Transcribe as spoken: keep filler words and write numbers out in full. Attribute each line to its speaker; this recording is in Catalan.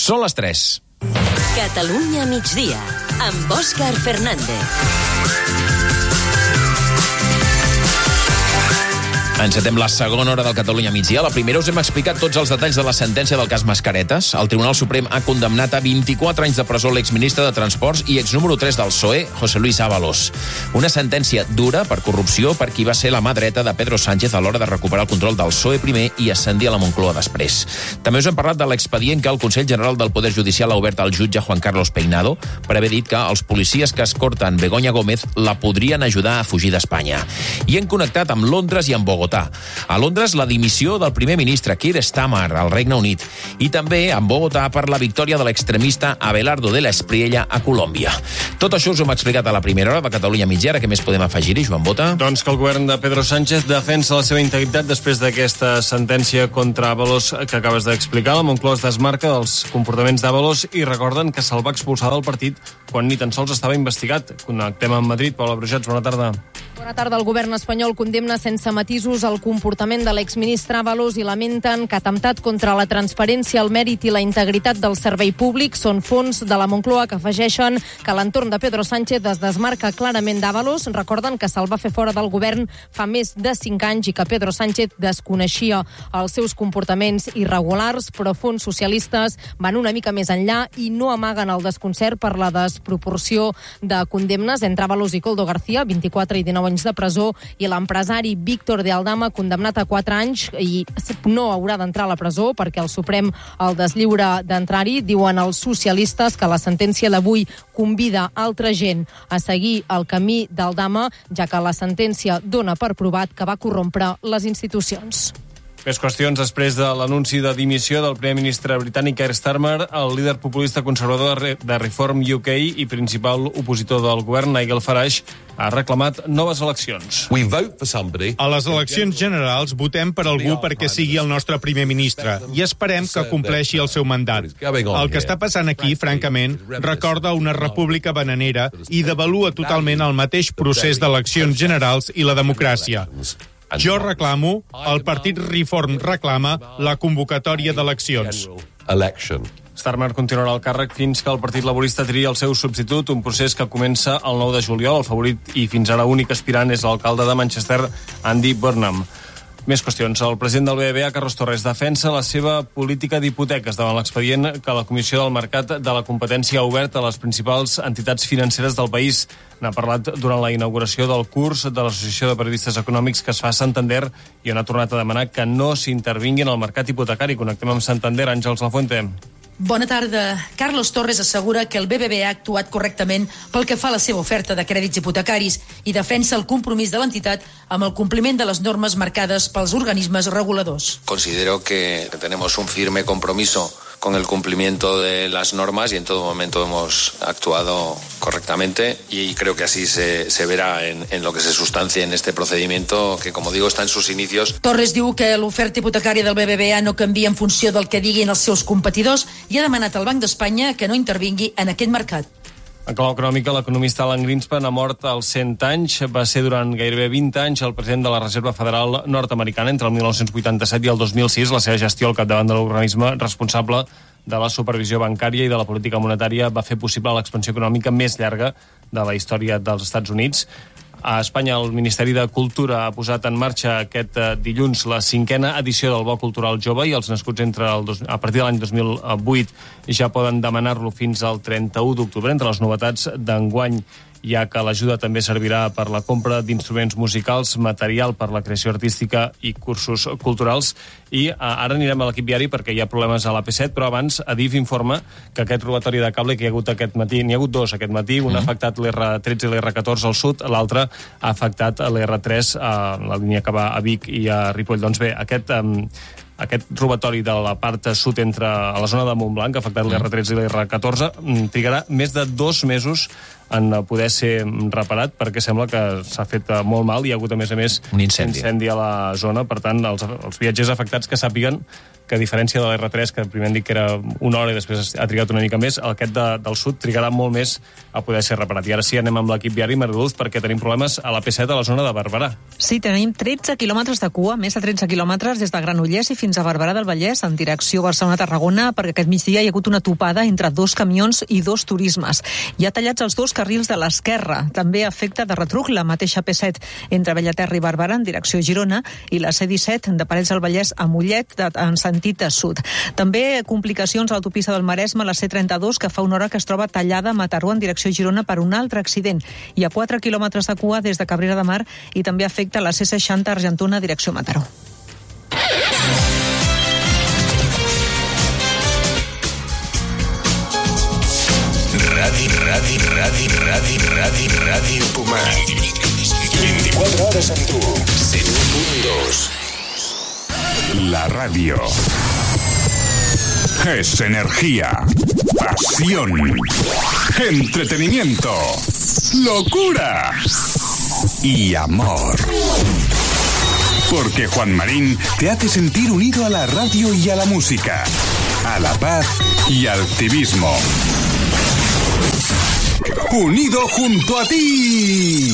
Speaker 1: Són les tres.
Speaker 2: Catalunya migdia, amb Òscar Fernández.
Speaker 1: Encetem la segona hora del Catalunya migdia. La primera us hem explicat tots els detalls de la sentència del cas Mascaretes. El Tribunal Suprem ha condemnat a vint-i-quatre anys de presó l'exministre de Transports i exnúmero tres del P S O E, José Luis Ábalos. Una sentència dura per corrupció per qui va ser la mà dreta de Pedro Sánchez a l'hora de recuperar el control del P S O E primer i ascendir a la Moncloa després. També us hem parlat de l'expedient que el Consell General del Poder Judicial ha obert al jutge Juan Carlos Peinado per haver dit que els policies que escorten Begoña Gómez la podrien ajudar a fugir d'Espanya. I hem connectat amb Londres i amb Bogotà. A Londres, la dimissió del primer ministre Keir Starmer al Regne Unit i també a Bogotà per la victòria de l'extremista Abelardo de la Espriella a Colòmbia. Tot això us ho hem explicat a la primera hora de Catalunya migdia. Ara què més podem afegir-hi, Joan Bota?
Speaker 3: Doncs que el govern de Pedro Sánchez defensa la seva integritat després d'aquesta sentència contra Ábalos que acabes d'explicar. La Moncloa es desmarca dels comportaments d'Ábalos i recorden que se'l va expulsar del partit quan ni tan sols estava investigat. Connectem amb Madrid. Paula Brujats, bona tarda.
Speaker 4: Bona tarda. El govern espanyol condemna sense matisos el comportament de l'exministre Ábalos i lamenten que atemptat contra la transparència, el mèrit i la integritat del servei públic. Són fons de la Moncloa que afegeixen que l'entorn de Pedro Sánchez es desmarca clarament d'Ábalos. Recorden que se'l va fer fora del govern fa més de cinc anys i que Pedro Sánchez desconeixia els seus comportaments irregulars, però fons socialistes van una mica més enllà i no amaguen el desconcert per la desproporció de condemnes entre Ábalos i Koldo García, vint-i-quatre i dinou anys de presó, i l'empresari Víctor de Aldama, condemnat a quatre anys i no haurà d'entrar a la presó perquè el Suprem el deslliura d'entrar-hi. Diuen els socialistes que la sentència d'avui convida altra gent a seguir el camí d'Aldama, ja que la sentència dona per provat que va corrompre les institucions.
Speaker 3: Més qüestions. Després de l'anunci de dimissió del primer ministre britànic Keir Starmer, el líder populista conservador de Reform U K i principal opositor del govern, Nigel Farage, ha reclamat noves eleccions.
Speaker 5: A les eleccions generals votem per algú perquè sigui el nostre primer ministre i esperem que compleixi el seu mandat. El que està passant aquí, francament, recorda una república bananera i devalua totalment el mateix procés d'eleccions generals i la democràcia. Jo reclamo, el partit Reform reclama la convocatòria d'eleccions.
Speaker 3: Starmer continuarà al càrrec fins que el Partit Laborista triï el seu substitut, un procés que comença el nou de juliol. El favorit i fins ara únic aspirant és l'alcalde de Manchester, Andy Burnham. Més qüestions. El president del B B V A, Carlos Torres, defensa la seva política d'hipoteques davant l'expedient que la Comissió del Mercat de la Competència ha obert a les principals entitats financeres del país. N'ha parlat durant la inauguració del curs de l'Associació de Periodistes Econòmics que es fa a Santander i on ha tornat a demanar que no s'intervingui en el mercat hipotecari. Connectem amb Santander. Àngels Lafuente.
Speaker 6: Bona tarda. Carlos Torres assegura que el B B V A ha actuat correctament pel que fa a la seva oferta de crèdits hipotecaris i defensa el compromís de l'entitat amb el compliment de les normes marcades pels organismes reguladors.
Speaker 7: Considero que tenemos un firme compromiso con el cumplimiento de las normas y en todo momento hemos actuado correctamente y creo que así se, se verá en, en lo que se sustancie en este procedimiento que, como digo, está en sus inicios.
Speaker 6: Torres diu que l'oferta hipotecària del B B V A no canvia en funció del que diguin els seus competidors i ha demanat al Banc d'Espanya que no intervingui en aquest mercat.
Speaker 3: En clau econòmica, l'economista Alan Greenspan ha mort als cent anys. Va ser durant gairebé vint anys el president de la Reserva Federal nord-americana entre el mil nou-cents vuitanta-set i el dos mil sis. La seva gestió al capdavant de l'organisme responsable de la supervisió bancària i de la política monetària va fer possible l'expansió econòmica més llarga de la història dels Estats Units. A Espanya, el Ministeri de Cultura ha posat en marxa aquest dilluns la cinquena edició del Bo Cultural Jove i els nascuts entre el dos, a partir de l'any dos mil vuit ja poden demanar-lo fins al trenta-u d'octubre. Entre les novetats d'enguany hi ha que l'ajuda també servirà per la compra d'instruments musicals, material per la creació artística i cursos culturals. I ara anirem a l'equip viari perquè hi ha problemes a l'A P set, però abans Adif informa que aquest robatori de cable que hi ha hagut aquest matí, n'hi ha hagut dos aquest matí, un ha afectat l'R tretze i l'R catorze al sud, l'altre ha afectat l'R tres a la línia que va a Vic i a Ripoll. Doncs bé, aquest... Um, aquest robatori de la part sud entre a la zona de Montblanc, que ha afectat l'R tretze i l'R catorze, trigarà més de dos mesos en poder ser reparat, perquè sembla que s'ha fet molt mal. Hi ha hagut, a més a més,
Speaker 1: un incendi,
Speaker 3: incendi a la zona. Per tant, els, els viatgers afectats que sàpiguen que a diferència de l'R tres, que primer hem dit que era una hora i després ha trigat una mica més, aquest de, del sud trigarà molt més a poder ser reparat. I ara sí, anem amb l'equip viari, Mariluz, perquè tenim problemes a la P set a la zona de Barberà.
Speaker 8: Sí, tenim tretze quilòmetres de cua, més de tretze quilòmetres des de Granollers i fins a Barberà del Vallès, en direcció Barcelona-Tarragona, perquè aquest migdia hi ha hagut una topada entre dos camions i dos turismes. Hi ha tallats els dos carrils de l'esquerra. També afecta de retruc la mateixa P set entre Bellaterra i Barberà, en direcció Girona, i la C disset de Parets del Vallès a Mollet, en sentit sud. També complicacions a l'autopista del Maresme, la C trenta-dos, que fa una hora que es troba tallada a Mataró en direcció Girona per un altre accident. Hi ha quatre quilòmetres de cua des de Cabrera de Mar i també afecta la C seixanta Argentona direcció Mataró.
Speaker 9: Ràdio, ràdio, ràdio, ràdio, ràdio, ràdio Pumat. vint-i-quatre hores amb tu. cent u punt dos. La radio es energía, pasión, entretenimiento, locura y amor. Porque Juan Marín te hace sentir unido a la radio y a la música, a la paz y al civismo. Unido junto a ti.